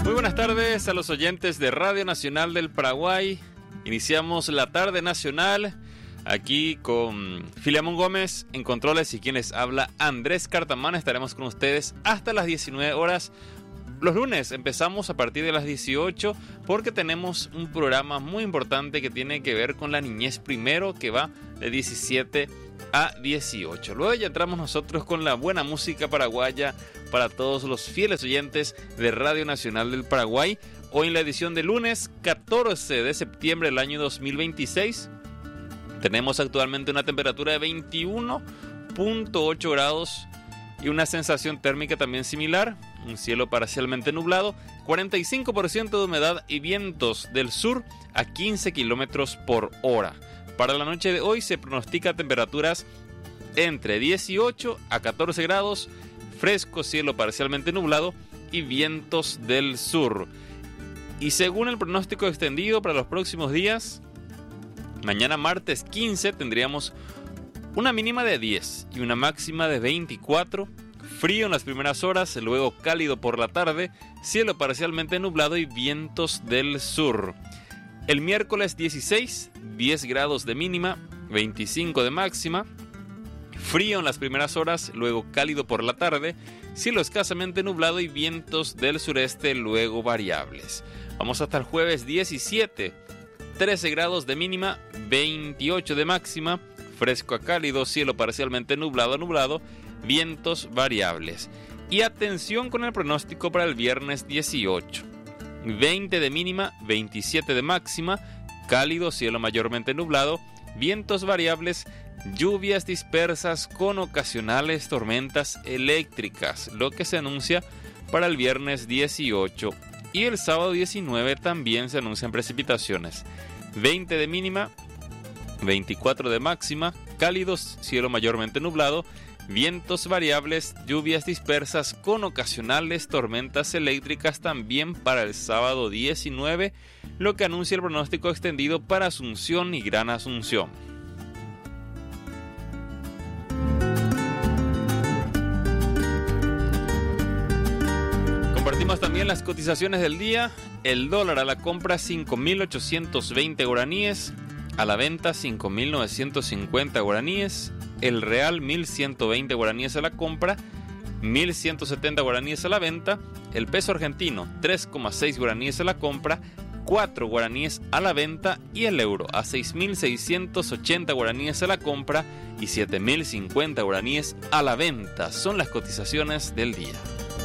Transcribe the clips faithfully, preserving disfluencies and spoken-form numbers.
Muy buenas tardes a los oyentes de Radio Nacional del Paraguay. Iniciamos la tarde nacional aquí con Filemón Gómez en controles y quienes habla Andrés Cartamán. Estaremos con ustedes hasta las diecinueve horas. Los lunes empezamos a partir de las dieciocho porque tenemos un programa muy importante que tiene que ver con la niñez primero, que va de diecisiete a dieciocho. Luego ya entramos nosotros con la buena música paraguaya para todos los fieles oyentes de Radio Nacional del Paraguay. Hoy en la edición de lunes catorce de septiembre del año dos mil veintiséis tenemos actualmente una temperatura de veintiuno punto ocho grados y una sensación térmica también similar, un cielo parcialmente nublado, cuarenta y cinco por ciento de humedad y vientos del sur a quince kilómetros por hora. Para la noche de hoy se pronostica temperaturas entre dieciocho a catorce grados, fresco, cielo parcialmente nublado y vientos del sur. Y según el pronóstico extendido para los próximos días, mañana martes quince tendríamos una mínima de diez y una máxima de veinticuatro, frío en las primeras horas, luego cálido por la tarde, cielo parcialmente nublado y vientos del sur. El miércoles dieciséis, diez grados de mínima, veinticinco de máxima, frío en las primeras horas, luego cálido por la tarde, cielo escasamente nublado y vientos del sureste, luego variables. Vamos hasta el jueves diecisiete, trece grados de mínima, veintiocho de máxima, fresco a cálido, cielo parcialmente nublado a nublado, vientos variables. Y atención con el pronóstico para el viernes dieciocho. veinte de mínima, veintisiete de máxima, cálido, cielo mayormente nublado, vientos variables, lluvias dispersas con ocasionales tormentas eléctricas, lo que se anuncia para el viernes dieciocho. Y el sábado diecinueve también se anuncian precipitaciones. veinte de mínima, veinticuatro de máxima, cálidos, cielo mayormente nublado, vientos variables, lluvias dispersas con ocasionales tormentas eléctricas también para el sábado diecinueve, lo que anuncia el pronóstico extendido para Asunción y Gran Asunción. Compartimos también las cotizaciones del día. El dólar a la compra cinco mil ochocientos veinte guaraníes, a la venta cinco mil novecientos cincuenta guaraníes. El real mil ciento veinte guaraníes a la compra, mil ciento setenta guaraníes a la venta. El peso argentino tres coma seis guaraníes a la compra, cuatro guaraníes a la venta. Y el euro a seis mil seiscientos ochenta guaraníes a la compra y siete mil cincuenta guaraníes a la venta. Son las cotizaciones del día.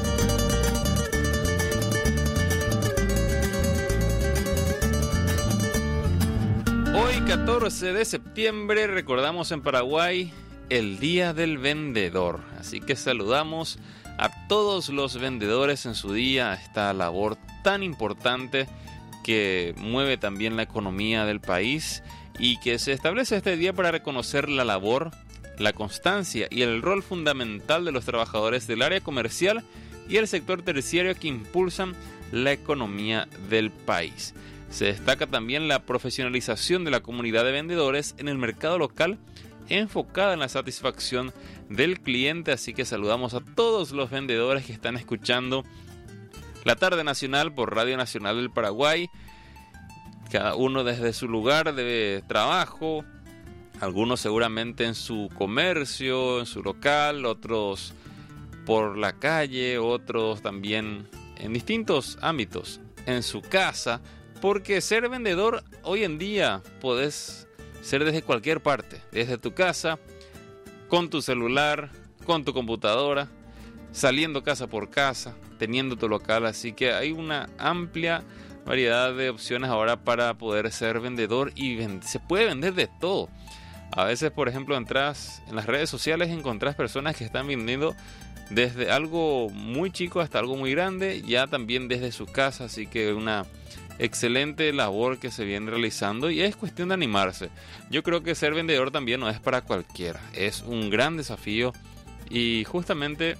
Hoy, catorce de septiembre, recordamos en Paraguay el Día del Vendedor. Así que saludamos a todos los vendedores en su día, a esta labor tan importante que mueve también la economía del país y que se establece este día para reconocer la labor, la constancia y el rol fundamental de los trabajadores del área comercial y el sector terciario que impulsan la economía del país. Se destaca también la profesionalización de la comunidad de vendedores en el mercado local, enfocada en la satisfacción del cliente. Así que saludamos a todos los vendedores que están escuchando la tarde nacional por Radio Nacional del Paraguay, cada uno desde su lugar de trabajo, algunos seguramente en su comercio, en su local, otros por la calle, otros también en distintos ámbitos, en su casa. Porque ser vendedor hoy en día podés ser desde cualquier parte, desde tu casa, con tu celular, con tu computadora, saliendo casa por casa, teniendo tu local. Así que hay una amplia variedad de opciones ahora para poder ser vendedor y vend- se puede vender de todo. A veces, por ejemplo, entras en las redes sociales y encontrás personas que están vendiendo desde algo muy chico hasta algo muy grande, ya también desde su casa. Así que una excelente labor que se viene realizando y es cuestión de animarse. Yo creo que ser vendedor también no es para cualquiera, es un gran desafío y justamente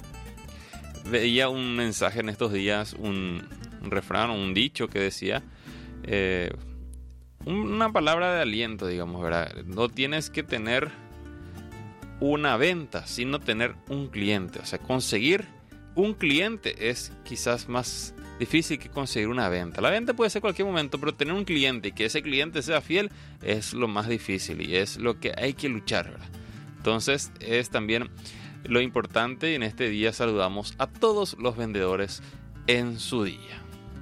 veía un mensaje en estos días, un, un refrán o un dicho que decía eh, una palabra de aliento, digamos, ¿verdad? No tienes que tener una venta, sino tener un cliente. O sea, conseguir un cliente es quizás más difícil que conseguir una venta. La venta puede ser cualquier momento, pero tener un cliente y que ese cliente sea fiel es lo más difícil y es lo que hay que luchar, ¿verdad? Entonces es también lo importante, y en este día saludamos a todos los vendedores en su día.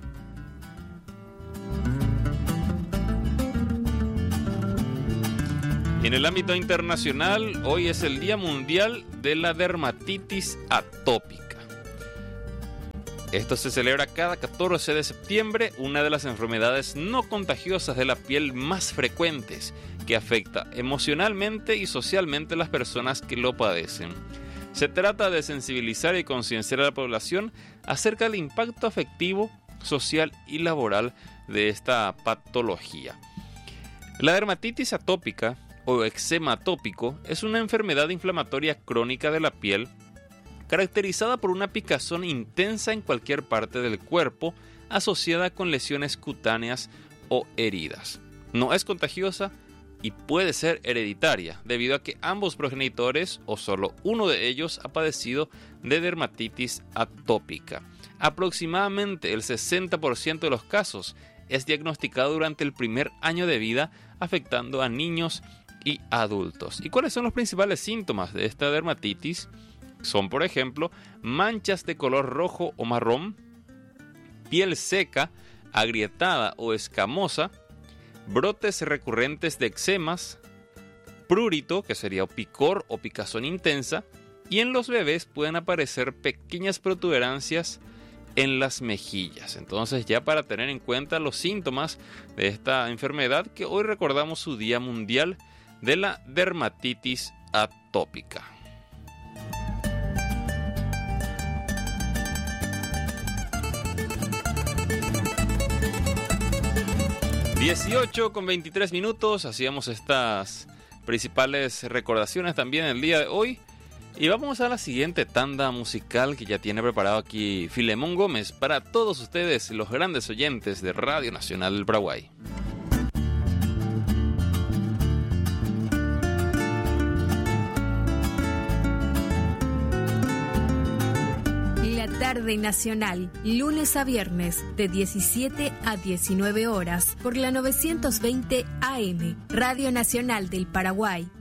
En el ámbito internacional, hoy es el Día Mundial de la Dermatitis Atópica. Esto se celebra cada catorce de septiembre, una de las enfermedades no contagiosas de la piel más frecuentes que afecta emocionalmente y socialmente a las personas que lo padecen. Se trata de sensibilizar y concienciar a la población acerca del impacto afectivo, social y laboral de esta patología. La dermatitis atópica o eczema atópico es una enfermedad inflamatoria crónica de la piel caracterizada por una picazón intensa en cualquier parte del cuerpo asociada con lesiones cutáneas o heridas. No es contagiosa y puede ser hereditaria debido a que ambos progenitores o solo uno de ellos ha padecido de dermatitis atópica. Aproximadamente el sesenta por ciento de los casos es diagnosticado durante el primer año de vida, afectando a niños y adultos. ¿Y cuáles son los principales síntomas de esta dermatitis? Son, por ejemplo, manchas de color rojo o marrón, piel seca, agrietada o escamosa, brotes recurrentes de eczemas, prurito, que sería picor o picazón intensa, y en los bebés pueden aparecer pequeñas protuberancias en las mejillas. Entonces, ya para tener en cuenta los síntomas de esta enfermedad, que hoy recordamos su Día Mundial de la Dermatitis Atópica. dieciocho con veintitrés minutos, hacíamos estas principales recordaciones también el día de hoy. Y vamos a la siguiente tanda musical que ya tiene preparado aquí Filemón Gómez para todos ustedes, los grandes oyentes de Radio Nacional del Paraguay. Tarde Nacional, lunes a viernes de diecisiete a diecinueve horas por la novecientos veinte A M, Radio Nacional del Paraguay.